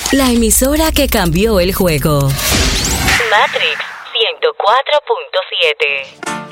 La emisora que cambió el juego. Matrix 104.7.